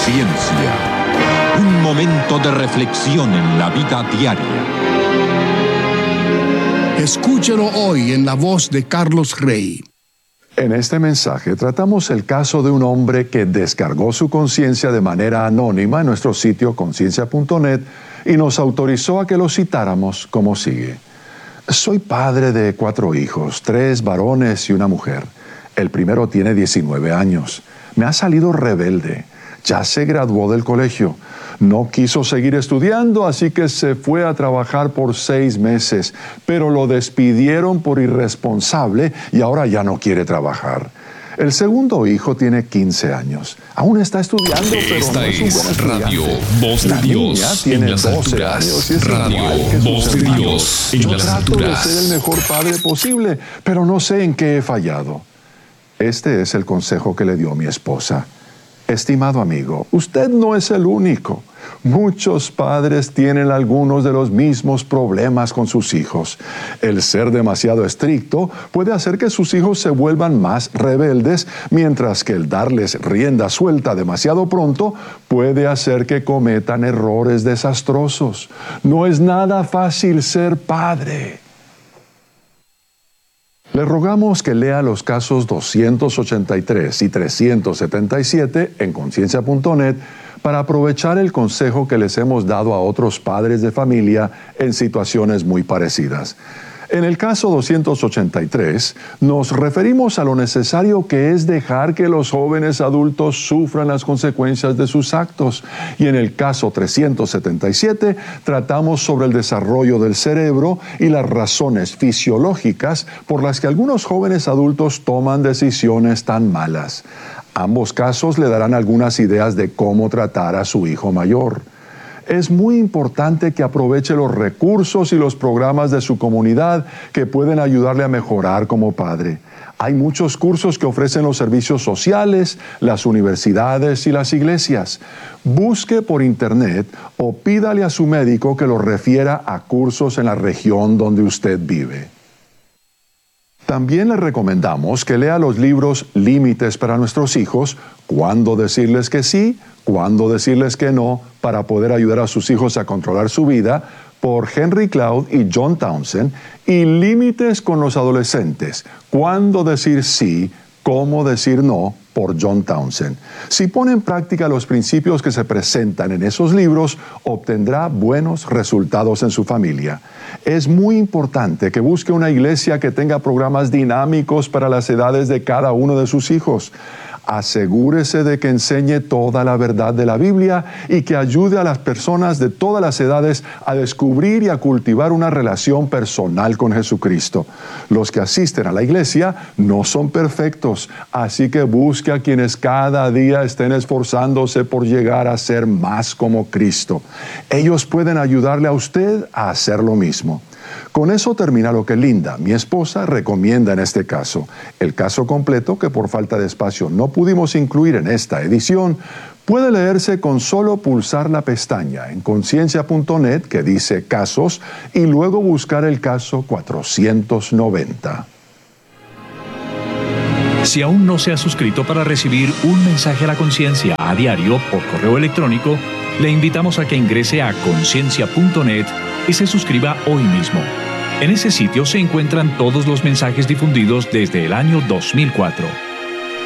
Conciencia. Un momento de reflexión en la vida diaria. Escúchelo hoy en la voz de Carlos Rey. En este mensaje tratamos el caso de un hombre que descargó su conciencia de manera anónima en nuestro sitio conciencia.net y nos autorizó a que lo citáramos como sigue. Soy padre de 4 hijos, 3 varones y una mujer. El primero tiene 19 años. Me ha salido rebelde. Ya se graduó del colegio. No quiso seguir estudiando, así que se fue a trabajar por 6 meses, pero lo despidieron por irresponsable y ahora ya no quiere trabajar. El segundo hijo tiene 15 años. Aún está estudiando, pero no es un buen estudiante. Radio Voz de La niña Dios tiene en las 12 alturas. años y es Radio igual que sus Voz de hermanos. Dios en Yo las trato de alturas. ser el mejor padre posible, pero no sé en qué he fallado. Este es el consejo que le dio mi esposa. Estimado amigo, usted no es el único. Muchos padres tienen algunos de los mismos problemas con sus hijos. El ser demasiado estricto puede hacer que sus hijos se vuelvan más rebeldes, mientras que el darles rienda suelta demasiado pronto puede hacer que cometan errores desastrosos. No es nada fácil ser padre. Le rogamos que lea los casos 283 y 377 en conciencia.net para aprovechar el consejo que les hemos dado a otros padres de familia en situaciones muy parecidas. En el caso 283, nos referimos a lo necesario que es dejar que los jóvenes adultos sufran las consecuencias de sus actos. Y en el caso 377, tratamos sobre el desarrollo del cerebro y las razones fisiológicas por las que algunos jóvenes adultos toman decisiones tan malas. Ambos casos le darán algunas ideas de cómo tratar a su hijo mayor. Es muy importante que aproveche los recursos y los programas de su comunidad que pueden ayudarle a mejorar como padre. Hay muchos cursos que ofrecen los servicios sociales, las universidades y las iglesias. Busque por internet o pídale a su médico que lo refiera a cursos en la región donde usted vive. También le recomendamos que lea los libros Límites para nuestros hijos, Cuándo decirles que sí, Cuándo decirles que no, para poder ayudar a sus hijos a controlar su vida, por Henry Cloud y John Townsend, y Límites con los adolescentes, Cuándo decir sí, Cómo decir no, por John Townsend. Si pone en práctica los principios que se presentan en esos libros, obtendrá buenos resultados en su familia. Es muy importante que busque una iglesia que tenga programas dinámicos para las edades de cada uno de sus hijos. Asegúrese de que enseñe toda la verdad de la Biblia y que ayude a las personas de todas las edades a descubrir y a cultivar una relación personal con Jesucristo. Los que asisten a la iglesia no son perfectos, así que busque a quienes cada día estén esforzándose por llegar a ser más como Cristo. Ellos pueden ayudarle a usted a hacer lo mismo. Con eso termina lo que Linda, mi esposa, recomienda en este caso. El caso completo, que por falta de espacio no pudimos incluir en esta edición, puede leerse con solo pulsar la pestaña en conciencia.net que dice Casos y luego buscar el caso 490. Si aún no se ha suscrito para recibir un mensaje a la conciencia a diario por correo electrónico, le invitamos a que ingrese a conciencia.net y se suscriba hoy mismo. En ese sitio se encuentran todos los mensajes difundidos desde el año 2004.